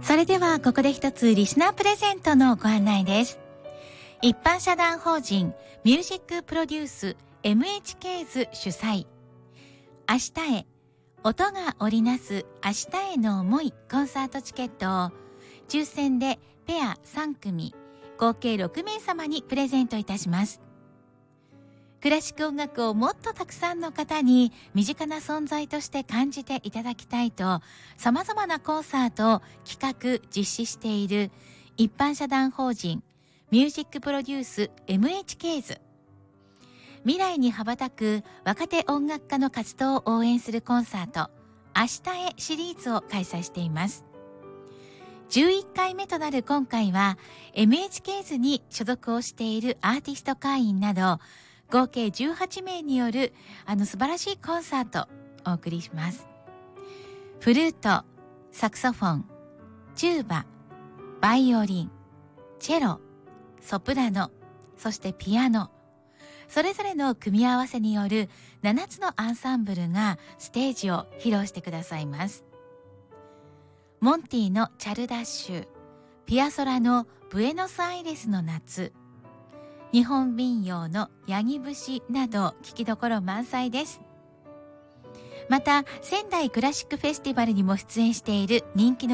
それではここで一つリスナープレゼントのご案内です。一般社団法人ミュージックプロデュース MHK ズ主催、明日へ音が織りなす明日への思いコンサートチケットを抽選でペア3組合計6名様にプレゼントいたします。クラシック音楽をもっとたくさんの方に身近な存在として感じていただきたいと、様々なコンサートを企画実施している一般社団法人ミュージックプロデュース MHK ズ、未来に羽ばたく若手音楽家の活動を応援するコンサート明日へシリーズを開催しています。11回目となる今回は MHK ズに所属をしているアーティスト会員など合計18名による素晴らしいコンサートをお送りします。フルート、サクソフォン、チューバ、バイオリン、チェロ、ソプラノ、そしてピアノ、それぞれの組み合わせによる7つのアンサンブルがステージを披露してくださいます。モンティのチャルダッシュ、ピアソラのブエノスアイレスの夏、日本民謡のヤギ節など聞きどころ満載です。また仙台クラシックフェスティバルにも出演している人気の